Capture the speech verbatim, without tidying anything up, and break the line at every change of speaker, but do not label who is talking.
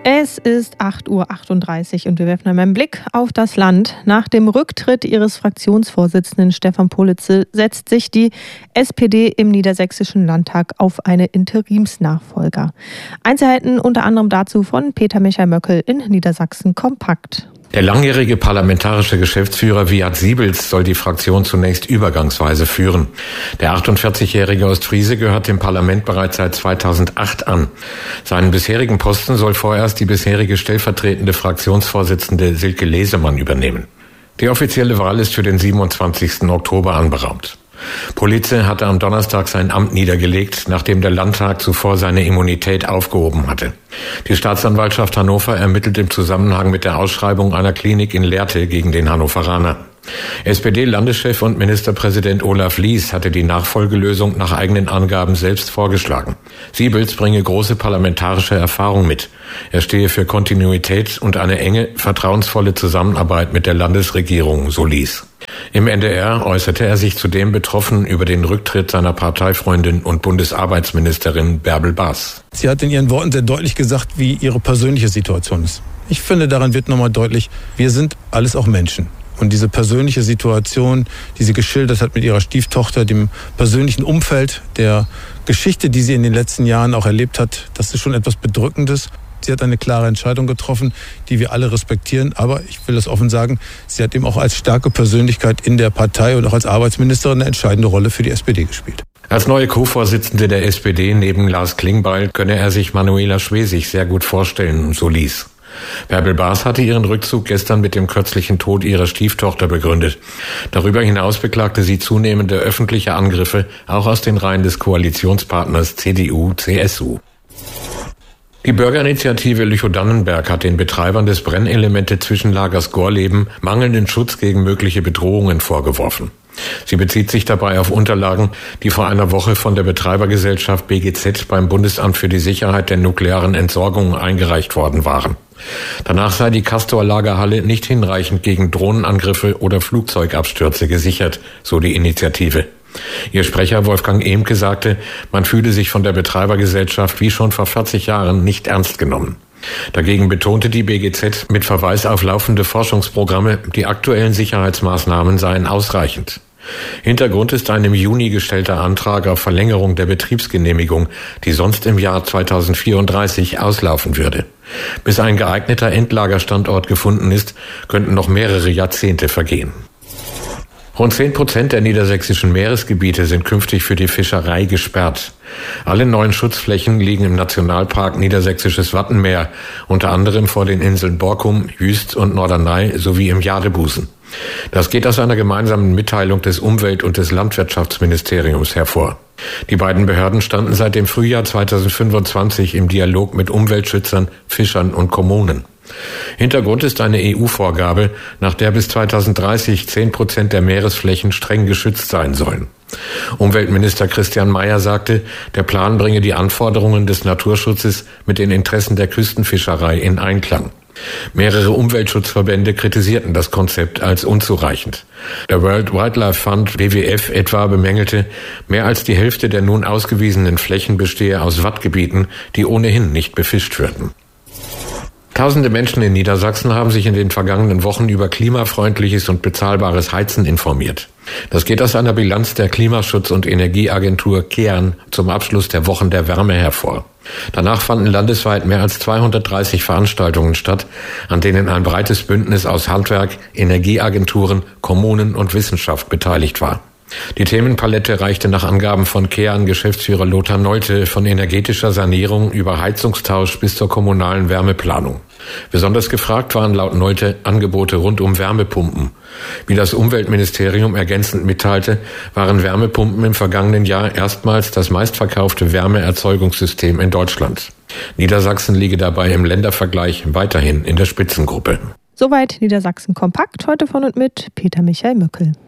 Es ist acht Uhr achtunddreißig und wir werfen einmal einen Blick auf das Land. Nach dem Rücktritt ihres Fraktionsvorsitzenden Stefan Politze setzt sich die S P D im Niedersächsischen Landtag auf eine Interimsnachfolger. Einzelheiten unter anderem dazu von Peter Michael Möckel in Niedersachsen kompakt.
Der langjährige parlamentarische Geschäftsführer Wiat Siebels soll die Fraktion zunächst übergangsweise führen. Der achtundvierzigjährige Ostfriese gehört dem Parlament bereits seit zweitausendacht an. Seinen bisherigen Posten soll vorerst die bisherige stellvertretende Fraktionsvorsitzende Silke Lesemann übernehmen. Die offizielle Wahl ist für den siebenundzwanzigsten Oktober anberaumt. Politze hatte am Donnerstag sein Amt niedergelegt, nachdem der Landtag zuvor seine Immunität aufgehoben hatte. Die Staatsanwaltschaft Hannover ermittelt im Zusammenhang mit der Ausschreibung einer Klinik in Lehrte gegen den Hannoveraner. S P D-Landeschef und Ministerpräsident Olaf Lies hatte die Nachfolgelösung nach eigenen Angaben selbst vorgeschlagen. Siebels bringe große parlamentarische Erfahrung mit. Er stehe für Kontinuität und eine enge, vertrauensvolle Zusammenarbeit mit der Landesregierung, so Lies. Im N D R äußerte er sich zudem betroffen über den Rücktritt seiner Parteifreundin und Bundesarbeitsministerin Bärbel Baas.
Sie hat in ihren Worten sehr deutlich gesagt, wie ihre persönliche Situation ist. Ich finde, daran wird nochmal deutlich, wir sind alles auch Menschen. Und diese persönliche Situation, die sie geschildert hat mit ihrer Stieftochter, dem persönlichen Umfeld, der Geschichte, die sie in den letzten Jahren auch erlebt hat, das ist schon etwas Bedrückendes. Sie hat eine klare Entscheidung getroffen, die wir alle respektieren. Aber ich will das offen sagen, sie hat eben auch als starke Persönlichkeit in der Partei und auch als Arbeitsministerin eine entscheidende Rolle für die S P D gespielt.
Als neue Co-Vorsitzende der S P D neben Lars Klingbeil könne er sich Manuela Schwesig sehr gut vorstellen, so Lies. Bärbel Baas hatte ihren Rückzug gestern mit dem kürzlichen Tod ihrer Stieftochter begründet. Darüber hinaus beklagte sie zunehmende öffentliche Angriffe, auch aus den Reihen des Koalitionspartners C D U C S U. Die Bürgerinitiative Lüchow-Dannenberg hat den Betreibern des Brennelemente-Zwischenlagers Gorleben mangelnden Schutz gegen mögliche Bedrohungen vorgeworfen. Sie bezieht sich dabei auf Unterlagen, die vor einer Woche von der Betreibergesellschaft B G Z beim Bundesamt für die Sicherheit der nuklearen Entsorgung eingereicht worden waren. Danach sei die Castor-Lagerhalle nicht hinreichend gegen Drohnenangriffe oder Flugzeugabstürze gesichert, so die Initiative. Ihr Sprecher Wolfgang Ehmke sagte, man fühle sich von der Betreibergesellschaft wie schon vor vierzig Jahren nicht ernst genommen. Dagegen betonte die B G Z mit Verweis auf laufende Forschungsprogramme, die aktuellen Sicherheitsmaßnahmen seien ausreichend. Hintergrund ist ein im Juni gestellter Antrag auf Verlängerung der Betriebsgenehmigung, die sonst im Jahr zweitausendvierunddreißig auslaufen würde. Bis ein geeigneter Endlagerstandort gefunden ist, könnten noch mehrere Jahrzehnte vergehen. Rund zehn Prozent der niedersächsischen Meeresgebiete sind künftig für die Fischerei gesperrt. Alle neuen Schutzflächen liegen im Nationalpark Niedersächsisches Wattenmeer, unter anderem vor den Inseln Borkum, Jüst und Norderney sowie im Jadebusen. Das geht aus einer gemeinsamen Mitteilung des Umwelt- und des Landwirtschaftsministeriums hervor. Die beiden Behörden standen seit dem Frühjahr zweitausendfünfundzwanzig im Dialog mit Umweltschützern, Fischern und Kommunen. Hintergrund ist eine E U-Vorgabe, nach der bis zweitausenddreißig zehn Prozent der Meeresflächen streng geschützt sein sollen. Umweltminister Christian Mayer sagte, der Plan bringe die Anforderungen des Naturschutzes mit den Interessen der Küstenfischerei in Einklang. Mehrere Umweltschutzverbände kritisierten das Konzept als unzureichend. Der World Wildlife Fund W W F etwa bemängelte, mehr als die Hälfte der nun ausgewiesenen Flächen bestehe aus Wattgebieten, die ohnehin nicht befischt würden. Tausende Menschen in Niedersachsen haben sich in den vergangenen Wochen über klimafreundliches und bezahlbares Heizen informiert. Das geht aus einer Bilanz der Klimaschutz- und Energieagentur KEAN zum Abschluss der Wochen der Wärme hervor. Danach fanden landesweit mehr als zweihundertdreißig Veranstaltungen statt, an denen ein breites Bündnis aus Handwerk, Energieagenturen, Kommunen und Wissenschaft beteiligt war. Die Themenpalette reichte nach Angaben von KEAN-Geschäftsführer Lothar Nolte von energetischer Sanierung über Heizungstausch bis zur kommunalen Wärmeplanung. Besonders gefragt waren laut Nolte Angebote rund um Wärmepumpen. Wie das Umweltministerium ergänzend mitteilte, waren Wärmepumpen im vergangenen Jahr erstmals das meistverkaufte Wärmeerzeugungssystem in Deutschland. Niedersachsen liege dabei im Ländervergleich weiterhin in der Spitzengruppe.
Soweit Niedersachsen kompakt, heute von und mit Peter Michael Möckel.